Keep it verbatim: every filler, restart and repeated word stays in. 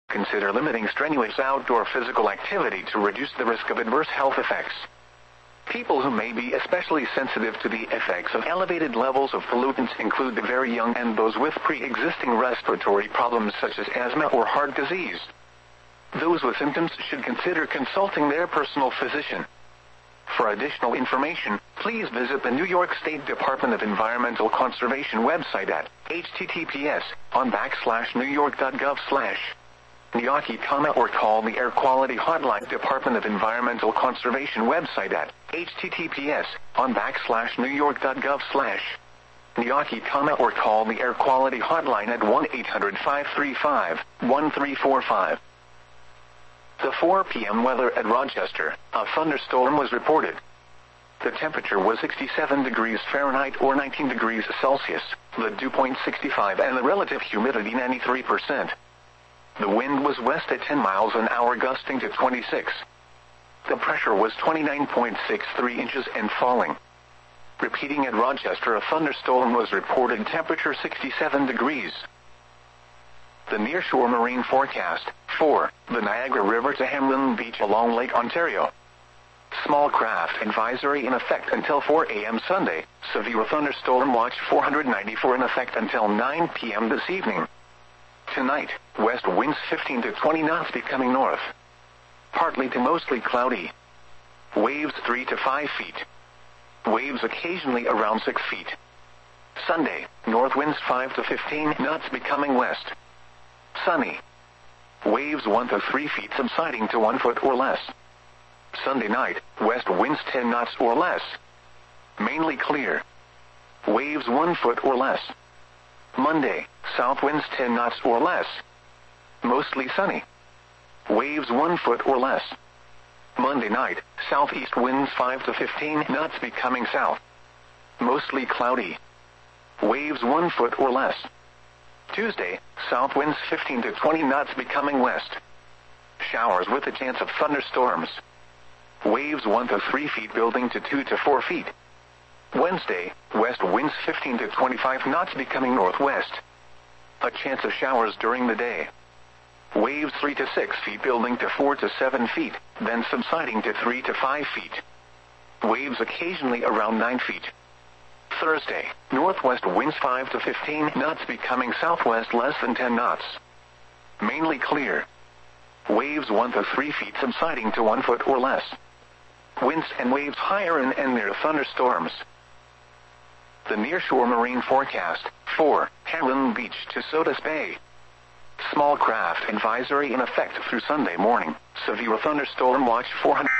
Consider limiting strenuous outdoor physical activity to reduce the risk of adverse health effects. People who may be especially sensitive to the effects of elevated levels of pollutants include the very young and those with pre-existing respiratory problems such as asthma or heart disease. Those with symptoms should consider consulting their personal physician. For additional information, please visit the New York State Department of Environmental Conservation website at h t t p s on backslash new york dot gov slash Niyaki, or call the Air Quality Hotline Department of Environmental Conservation website at h t t p s on backslash new york dot gov slash Niyaki, or call the Air Quality Hotline at one eight hundred five three five one three four five. The four p m weather at Rochester, a thunderstorm was reported. The temperature was sixty-seven degrees Fahrenheit or nineteen degrees Celsius, the dew point sixty-five and the relative humidity ninety-three percent. The wind was west at ten miles an hour gusting to twenty-six. The pressure was twenty-nine point six three inches and falling. Repeating at Rochester, a thunderstorm was reported, temperature sixty-seven degrees. The nearshore marine forecast, for the Niagara River to Hamlin Beach along Lake Ontario. Small craft advisory in effect until four a m Sunday, severe thunderstorm watch four hundred ninety-four in effect until nine p m this evening. Tonight, west winds fifteen to twenty knots becoming north. Partly to mostly cloudy. Waves three to five feet. Waves occasionally around six feet. Sunday, north winds five to fifteen knots becoming west. Sunny. Waves one to three feet subsiding to one foot or less. Sunday night, west winds ten knots or less. Mainly clear. Waves one foot or less. Monday, south winds ten knots or less. Mostly sunny. Waves one foot or less. Monday night, southeast winds five to fifteen knots becoming south. Mostly cloudy. Waves one foot or less. Tuesday, south winds fifteen to twenty knots becoming west. Showers with a chance of thunderstorms. Waves one to three feet building to two to four feet. Wednesday, west winds fifteen to twenty-five knots becoming northwest. A chance of showers during the day. Waves three to six feet building to four to seven feet, then subsiding to three to five feet. Waves occasionally around nine feet. Thursday, northwest winds five to fifteen knots becoming southwest less than ten knots. Mainly clear. Waves one to three feet subsiding to one foot or less. Winds and waves higher in and near thunderstorms. The nearshore marine forecast, for Hamlin Beach to Sodus Bay. Small craft advisory in effect through Sunday morning. Severe thunderstorm watch four hundred.